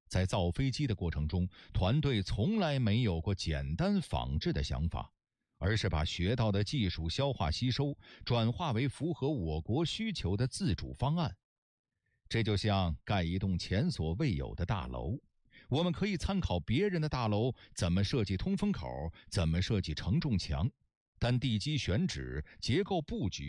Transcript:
在造飞机的过程中，团队从来没有过简单仿制的想法，而是把学到的技术消化吸收，转化为符合我国需求的自主方案。这就像盖一栋前所未有的大楼，我们可以参考别人的大楼怎么设计通风口，怎么设计承重墙，但地基选址、结构布局